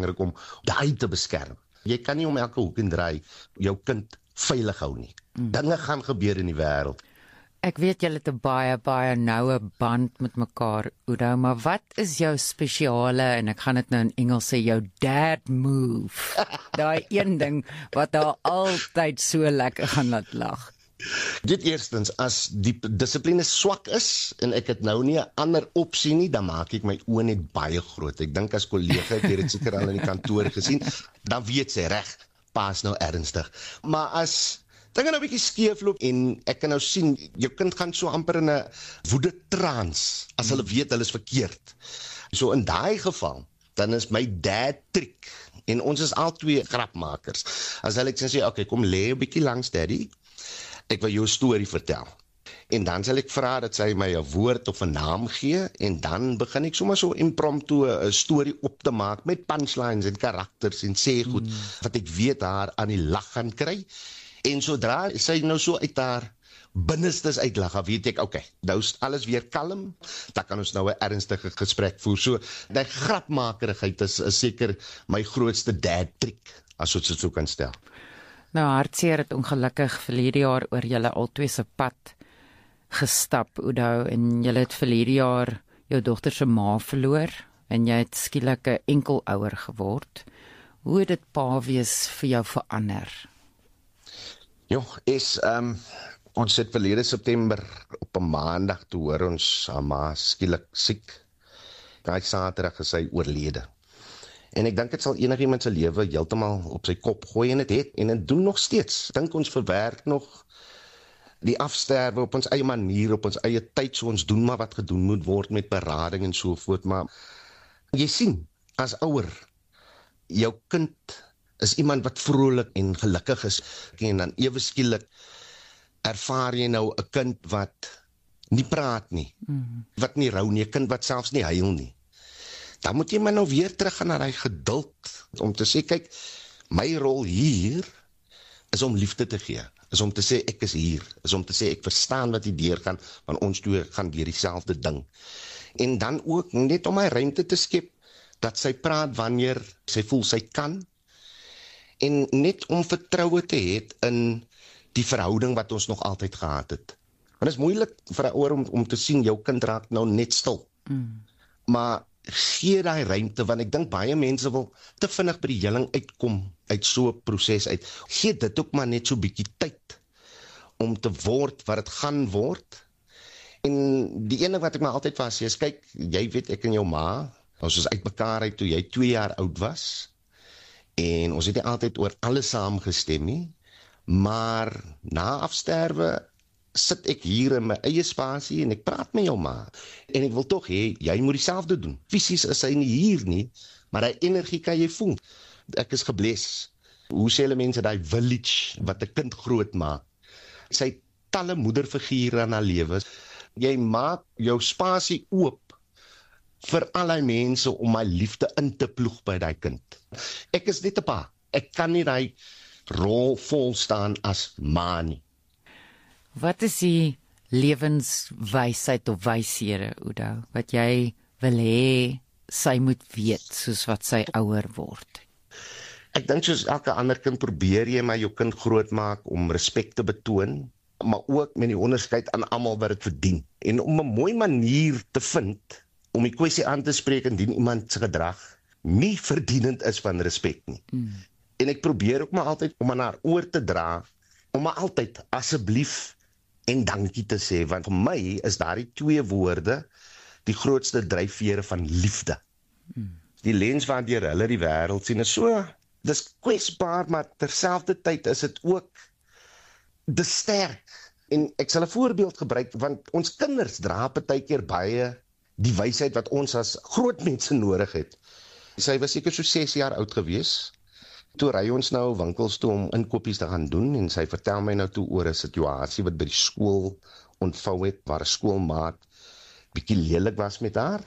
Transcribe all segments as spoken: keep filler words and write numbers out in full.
belangrik om daai te beskerm. Jy kan nie om elke hoek en draai jou kind veilig hou nie. Mm. Dinge gaan gebeur in die wêreld. Ek weet julle het 'n baie baie noue band met mekaar, Oudo, maar wat is jou spesiale, en ek gaan dit nou in Engels sê, jou dad move? Daai een ding wat haar altyd so lekker gaan laat lag. Dit eerstens, as die dissipline swak is, en ek het nou nie 'n ander opsie nie, dan maak ek my oë net baie groot. Ek dink as kollega, ek het dit seker al in die kantoor gesien, dan weet sy reg, pa is nou ernstig. Maar as dinge nou 'n bietjie skeefloop en ek kan nou sien, jou kind gaan so amper in 'n woede trance, as hulle weet hulle is verkeerd. So in daai geval, dan is my dad trick, en ons is al twee grapmakers. As hulle ek sê, okay, kom lê 'n bietjie langs daddy, ek wil jou 'n storie vertel. En dan sal ek vra dat sy my 'n woord of 'n naam gee, en dan begin ek sommer so impromptu 'n storie op te maak met punchlines en karakters en sê goed, mm. wat ek weet haar aan die lag gaan kry. En sodra sy nou so uit haar binnestes uitlag, dan weet ek, okay, nou is alles weer kalm, dan kan ons nou 'n ernstige gesprek voer. So, die grapmakerigheid is, is seker my grootste dad trick, as ons dit so kan stel. Nou, hartseer het ongelukkig verlede jaar oor julle albei se pad gestap, Oudo, en julle het verlede jaar jou dogter se ma verloor, en jy het skielik 'n enkelouer geword. Hoe het dit pa wees vir jou verander? Jo, is, um, ons het verlede September op 'n maandag toe hoor ons haar ma skielik siek. Daai Saterdag is sy oorlede. En ek dink dit sal enigiemand se lewe heeltemal op sy kop gooi, en dit het, en dit doen nog steeds. Dink ons verwerk nog die afsterwe op ons eie manier, op ons eie tyd, so ons doen maar wat gedoen moet word met berading en so voort, maar jy sien, as ouer, jou kind is iemand wat vrolik en gelukkig is, en dan ewe skielik ervaar jy nou 'n kind wat nie praat nie, mm. wat nie rou nie, 'n kind wat selfs nie huil nie. Dan moet jy maar nou weer terug gaan na die geduld, om te sê, kyk, my rol hier is om liefde te gee, is om te sê, ek is hier, is om te sê, ek verstaan wat die deur gaan, want ons twee gaan deur dieselfde ding. En dan ook net om my ruimte te skep, dat sy praat wanneer sy voel sy kan, en net om vertroue te hê in die verhouding wat ons nog altyd gehad het. Want dit is moeilik vir 'n ouer om, om te sien, jou kind raak nou net stil. Mm. Maar gee daai ruimte, want ek dink baie mense wil te vinnig by die heling uitkom, uit so 'n proses uit. Gee dit ook maar net so bietjie tyd, om te word wat het gaan word. En die ene wat ek maar altyd vir haar sê, is, kyk, jy weet, ek en jou ma, ons is uit mekaar uit toe jy twee jaar oud was, en ons het nie altyd oor alles saamgestem nie, maar na afsterwe sit ek hier in my eie spasie en ek praat met jou ma. En ek wil tog hê, jy moet dieselfde doen. Fisies is sy nie hier nie, maar die energie kan jy voel. Ek is gebless. Hoe sê hulle mense, die village wat 'n kind groot maak. Sy talle moederfigure in haar lewe. Jy maak jou spasie oop vir al die mense om my liefde in te ploeg by die kind. Ek is net 'n pa. Ek kan nie die rol vol staan as ma nie. Wat is die lewenswysheid of wyshede, Oudo, wat jy wil hê sy moet weet, soos wat sy ouer word? Ek dink soos elke ander kind probeer jy maar jou kind grootmaak om respek te betoon, maar ook met die onderskeid aan almal wat dit verdien. En om 'n mooi manier te vind om die kwessie aan te spreek indien iemand se gedrag nie verdienend is van respek nie. Mm. En ek probeer ook maar altyd om aan haar oor te dra, om maar altyd asseblief en dankie te sê, want vir my is daardie twee woorde die grootste dryfvere van liefde. Mm. Die lens waardeur hulle die wêreld sien is so, dis kwesbaar, maar terselfdertyd is dit ook dis sterk. En ek sal 'n voorbeeld gebruik, want ons kinders dra partykeer baie die wysheid wat ons as groot mense nodig het. Sy was seker so ses jaar oud gewees. Toe ry ons nou winkels toe om inkopies te gaan doen, en sy vertel my nou toe oor 'n situasie wat by die skool ontvou het, waar 'n skoolmaat bietjie lelik was met haar,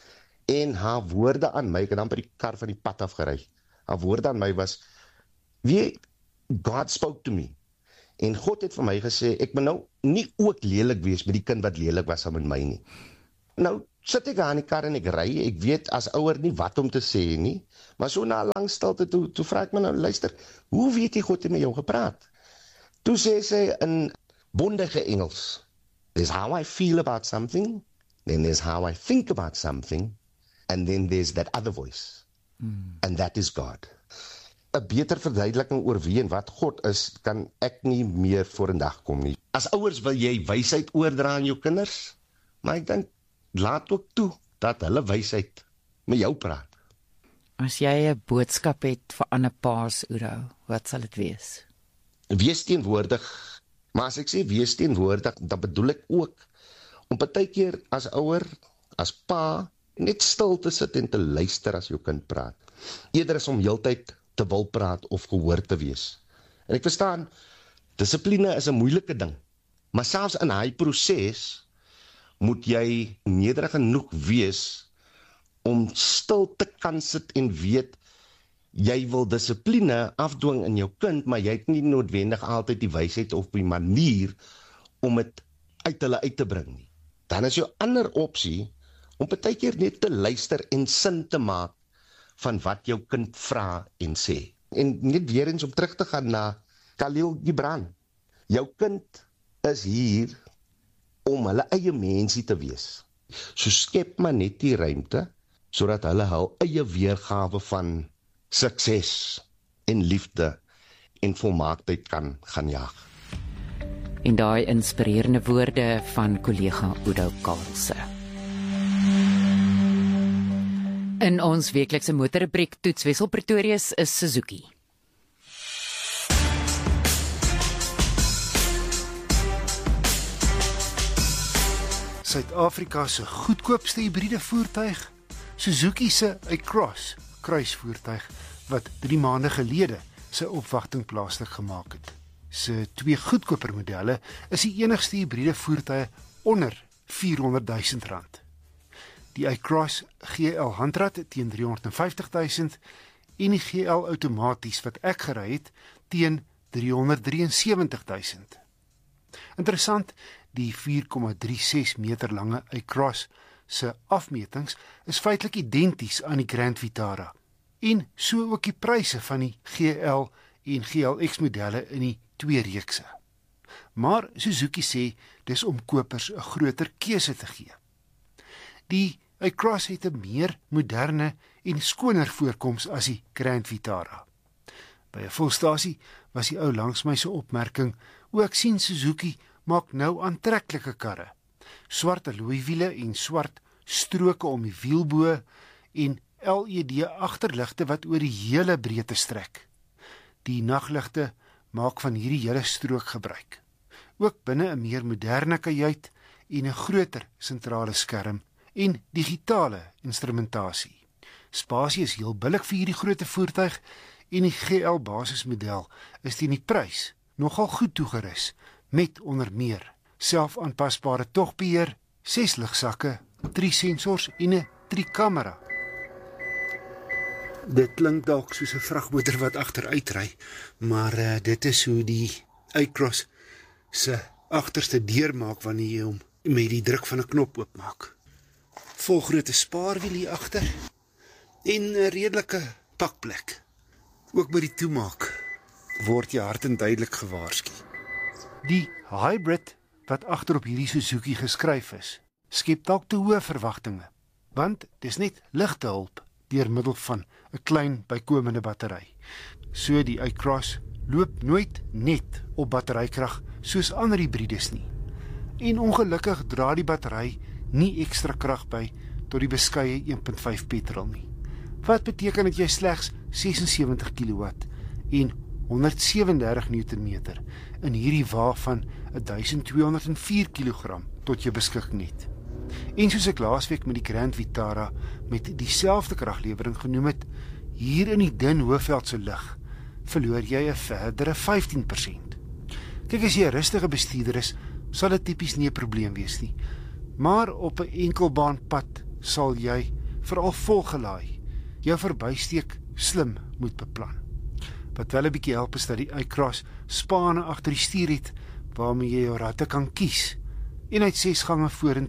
en haar woorde aan my, ek het dan by die kar van die pad afgery, haar woorde aan my was, wie, God spoke to me, en God het vir my gesê, ek moet nou nie ook lelik wees met die kind wat lelik was aan met my nie. Nou, sit ek daar in die kar en ek ry, ek weet as ouer nie wat om te sê nie, maar so na 'n lang stilte, toe, toe vra ek my nou, luister, hoe weet jy God het met jou gepraat? Toe sê sy in bondige Engels, there's how I feel about something, then there's how I think about something, and then there's that other voice, mm. and that is God. 'n Beter verduideliking oor wie en wat God is, kan ek nie meer voor in dag kom nie. As ouers wil jy wysheid oordra aan jou kinders, maar ek dink, laat ook toe dat hulle wysheid met jou praat. As jy 'n boodskap het vir ander paas, Oudo, wat sal dit wees? Wees teenwoordig, maar as ek sê wees teenwoordig, dan bedoel ek ook om partykeer as ouer, as pa, net stil te sit en te luister as jou kind praat. Eerder as om heeltyd te wil praat of gehoor te wees. En ek verstaan, dissipline is 'n moeilike ding, maar selfs in hy proses moet jy nederig genoeg wees om stil te kan sit en weet, jy wil dissipline afdwing in jou kind, maar jy het nie noodwendig altyd die wysheid of die manier om dit uit hulle uit te bring nie. Dan is jou ander opsie om partykeer net te luister en sin te maak van wat jou kind vra en sê. En net weer eens om terug te gaan na Khalil Gibran. Jou kind is hier om hulle eie mensie te wees. So skep maar net die ruimte, sodat hulle hul eie weergawe van sukses en liefde en volmaaktheid kan gaan jag. En daai inspirerende woorde van kollega Oudo Karelse. In ons weeklikse motorrubriek Toetswissel Pretoria is Suzuki. Suid-Afrika se goedkoopste hibriede voertuig, Suzuki se iCross kruisvoertuig wat drie maande gelede sy opwagting plaaslik gemaak het. Sy twee goedkoper modelle is die enigste hibriede voertuie onder vierhonderd duisend rand. Die iCross G L handrat teen driehonderd vyftig duisend en die G L outomaties wat ek gery het teen driehonderd ses drie duisend. Interessant, die vier komma drie ses meter lange iCross se afmetings is feitelik identies aan die Grand Vitara en so ook die pryse van die G L en G L X modelle in die twee reekse. Maar Suzuki sê dis om kopers 'n groter keuse te gee. Die iCross het 'n meer moderne en skoner voorkoms as die Grand Vitara. By 'n volstasie was die ou langs my se opmerking, "O, ek sien Suzuki maak nou aantreklike karre. Swart alloywiele en swart stroke om die wielbo en L E D agterligte wat oor die hele breedte strek. Die nagligte maak van hierdie hele strook gebruik. Ook binne 'n meer moderne kajuit en 'n groter sentrale skerm en digitale instrumentasie. Spasie is heel billik vir hierdie groot voertuig en die G L basismodel is teen die prys nogal goed toegerus met onder meer selfaanpasbare togbeheer, ses ligsakke, drie sensors en 'n drie kamera. Dit klink dalk soos 'n vragmotor wat agteruitry, maar uh, dit is hoe die iCross se agterste deur maak wanneer jy hom met die druk van 'n knop oopmaak. Volgrootte spaarwiel hier agter en 'n redelike pakplek. Ook by die toemaak word jy hard en duidelik gewaarsku. Die hybrid wat agter op hierdie Suzuki geskryf is, skep dalk te hoë verwagtinge, want dis net ligte hulp deur middel van 'n klein bykomende battery. So die iCross loop nooit net op batterykrag soos ander hibrides nie. En ongelukkig dra die battery nie ekstra krag by tot die beskeie een komma vyf petrol nie. Wat beteken dat jy slegs ses en sewentig kilowatt en honderd ses en dertig newtonmeter in hierdie wa van duisend tweehonderd en vier kilogram tot jou beskikking het. En soos ek laasweek met die Grand Vitara met dieselfde kraglewering genoem het, hier in die dun Hoëveldse lug verloor jy 'n verdere vyftien persent. Kyk, as jy 'n rustige bestuurder is, sal dit tipies nie 'n probleem wees nie. Maar op 'n enkelbaanpad sal jy, veral volgelaai, jou verbysteek slim moet beplan. Wat wel 'n bietjie help is dat die iCross spane agter die stuur het waarmee jy jou ratte kan kies en uit ses gange vorentoe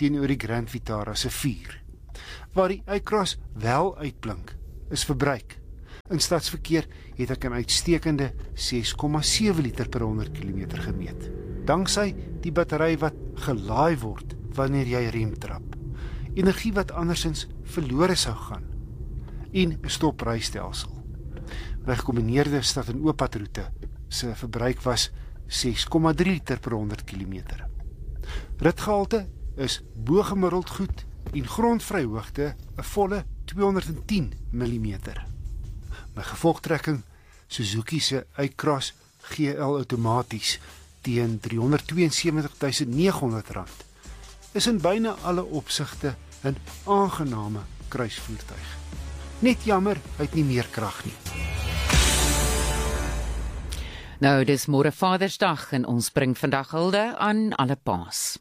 teenoor die Grand Vitara se vier. Waar die iCross wel uitblink, is verbruik. In stadsverkeer het ek 'n uitstekende ses komma sewe liter per honderd kilometer gemeet. Danksy die battery wat gelaai word wanneer jy rem trap. Energie wat andersins verlore sou gaan. En 'n stoprystelsel. My gekombineerde stad- en ooppadroete se verbruik was ses komma drie liter per honderd kilometer. Ritgehalte is bo-gemiddeld goed en grondvryhoogte 'n volle tweehonderdtien millimeter. My gevolgtrekking, Suzuki se iCross G L outomaties teen driehonderdtweeënsewentig tuisend neghonderd rand, is in byna alle opsigte 'n aangename kruisvoertuig. Net jammer, hy het nie meer krag nie. Nou, dis môre Vadersdag en ons bring vandag hulde aan alle paas.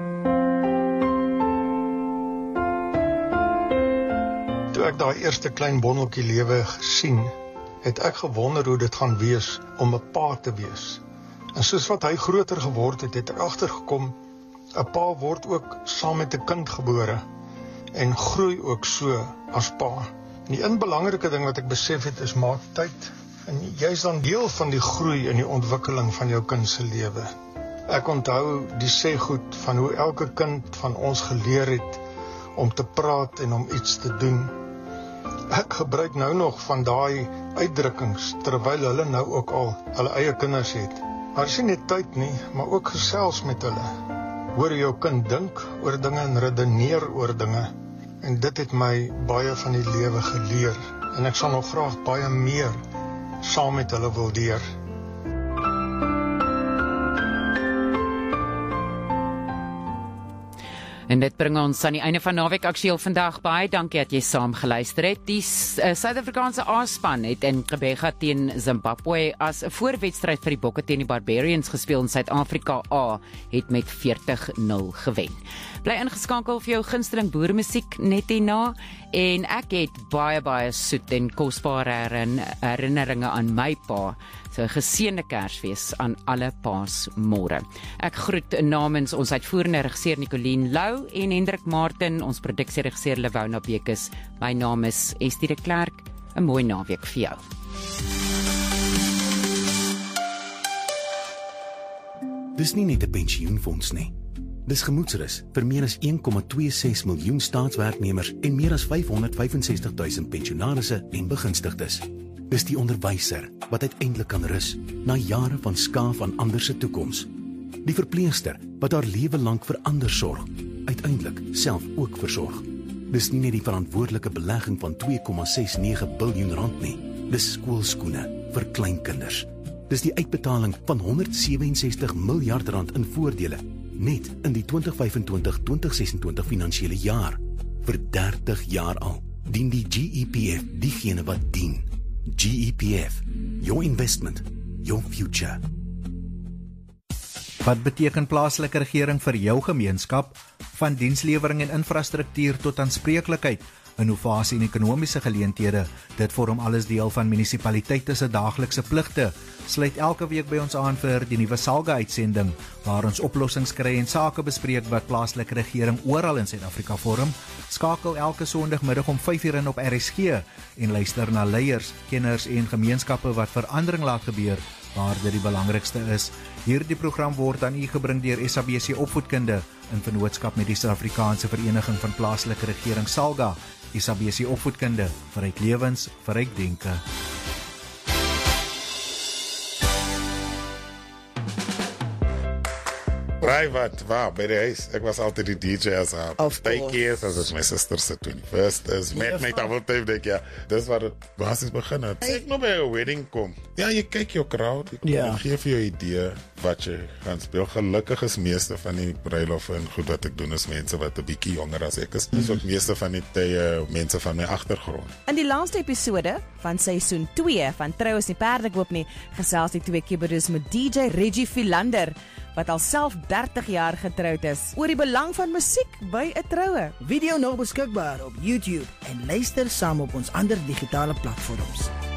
Toe ek daai eerste klein bondeltjie lewe gesien, het ek gewonder hoe dit gaan wees om 'n pa te wees. En soos wat hy groter geword het, het ek agtergekom, 'n pa word ook saam met 'n kind gebore en groei ook so as pa. En die een belangrike ding wat ek besef het is maak tyd. En jy is dan deel van die groei en die ontwikkeling van jou kind se lewe. Ek onthou die sêgoed van hoe elke kind van ons geleer het om te praat en om iets te doen. Ek gebruik nou nog van daai uitdrukkings terwyl hulle nou ook al hulle eie kinders het. Maar is nie net tyd nie, maar ook gesels met hulle. Hoor jou kind dink oor dinge en redeneer oor dinge. En dit het my baie van die lewe geleer. En ek sal nog graag baie meer saam met hulle wil deur. En dit bring ons aan die einde van naweek aktueel vandag. Baie dankie dat jy saam geluister het. Die uh, Suid-Afrikaanse A-span het in Gqeberha teen Zimbabwe as 'n voorwedstryd vir die Bokke teen die Barbarians gespeel en Suid-Afrika A het met veertig nul gewen. Bly ingeskakel vir jou gunsteling boeremusiek net hierna en ek het baie baie soet en kosbare herin, herinneringe aan my pa. So 'n geseënde Kersfees aan alle paas môre. Ek groet namens ons uitvoerende regisseur Nicoline Lou en Hendrik Martin, ons produksieregisseur Lewona Bekes. My naam is Estie de Klerk. 'n Mooi naweek vir jou. Dis nie net 'n pensioenfonds nie. Dis gemoedsrus vir meer as een komma twee ses miljoen staatswerknemers en meer as vyfhonderdvyfensestig duisend pensionarisse en begunstigdes. Dis die onderwyser wat uiteindelik kan rus na jare van skaaf aan ander se toekoms. Die verpleegster wat haar lewe lank vir ander sorg, uiteindelik self ook versorg. Dis nie net die verantwoordelike belegging van twee komma ses nege biljoen rand nie. Dis skoolskoene vir kleinkinders. Dis die uitbetaling van honderdsewe-en-sestig miljard rand in voordele net in die twintig vyf en twintig twintig ses en twintig finansiële jaar. Vir dertig jaar al dien die G E P F diegene wat dien. G E P F, your investment, your future. Wat beteken plaaslike regering vir jou gemeenskap? Van dienslewering en infrastruktuur tot aanspreeklikheid, innovasie en ekonomiese geleenthede. Dit vorm alles deel van munisipaliteite se daaglikse pligte. Sluit elke week by ons aan vir die nuwe Salga-uitsending, waar ons oplossings kry en sake bespreek wat plaaslike regering oral in Suid-Afrika vorm. Skakel elke Sondagmiddag om vyf uur in op R S G en luister na leiers, kenners en gemeenskappe wat verandering laat gebeur waar dit die belangrikste is. Hierdie program word aan u gebring deur S A B C Opvoedkunde in vennootskap met die Suid-Afrikaanse Vereniging van Plaaslike Regering Salga. S A B C Opvoedkunde, verryk lewens, verryk denke. Raai wat, waar, by die huis. Ek was altyd die D J as a partykeers, as is my sister se twenty-first is, met my tafeltype, denk ja, dis waar het basis begin het. Ek nog by 'n wedding kom. Ja, jy kyk jou crowd, jy Ja. gee vir jou idee wat jy gaan speel. Gelukkig is meeste van die bruilofte en goed wat ek doen is mense wat 'n bietjie jonger as ek is. Dis ook meeste van die tye mense van my agtergrond. In die laaste episode van seisoen twee van Trou is nie perdekoop nie, gesels die twee kibberoes met D J Reggie Philander, wat al self dertig jaar getroud is, oor die belang van musiek by 'n troue. Video nou beskikbaar op YouTube en luister saam op ons ander digitale platforms.